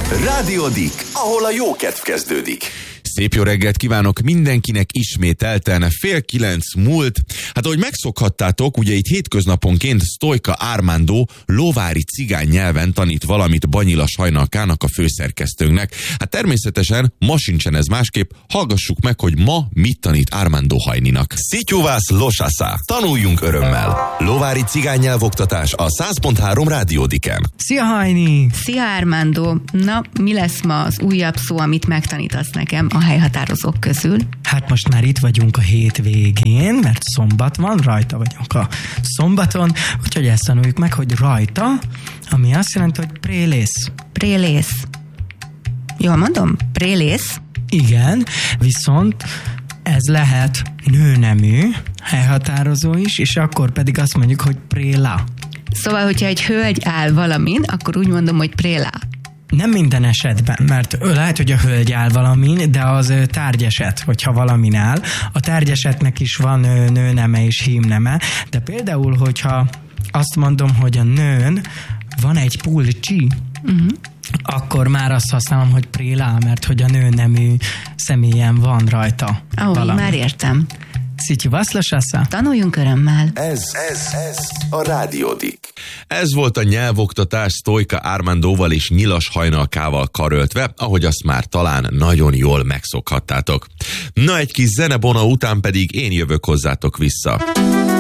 Rádiódik, ahol a jó kedv kezdődik. Szép jó reggelt kívánok mindenkinek ismételten, 8:30 múlt. Hát ahogy megszokhattátok, ugye itt hétköznaponként Sztojka Armando lovári cigány nyelven tanít valamit Banyila Sajnalkának, a főszerkesztőnknek. Hát természetesen ma sincsen ez másképp, hallgassuk meg, hogy ma mit tanít Armando Hajninak. Szitjuvász losasá. Tanuljunk örömmel. Lovári cigány nyelvoktatás a 100.3 Rádiódiken. Szia Hajni! Szia Armando! Na, mi lesz ma az újabb szó, amit megtanítasz nekem a helyhatározók közül? Hát most már itt vagyunk a hétvégén, mert szombat van, rajta vagyunk a szombaton, úgyhogy ezt tanuljuk meg, hogy rajta, ami azt jelenti, hogy prélész. Prélész. Jól mondom? Prélész? Igen, viszont ez lehet nőnemű helyhatározó is, és akkor pedig azt mondjuk, hogy préla. Szóval, hogyha egy hölgy áll valamin, akkor úgy mondom, hogy préla. Nem minden esetben, mert lehet, hogy a hölgy áll valamin, de az tárgyeset, hogyha valamin áll. A tárgyesetnek is van nőneme és hímneme, de például, hogyha azt mondom, hogy a nőn van egy pulcsi, akkor már azt használom, hogy prélá, mert hogy a nőnemű személyen van rajta valami. Már értem. Szitjuvász losasá. Tanuljunk örömmel. Ez a Rádiódik. Ez volt a nyelvoktatás Sztojka Armandóval és Nyilas Hajnalkával karöltve, ahogy azt már talán nagyon jól megszokhattátok. Na, egy kis zenebona után pedig én jövök hozzátok vissza.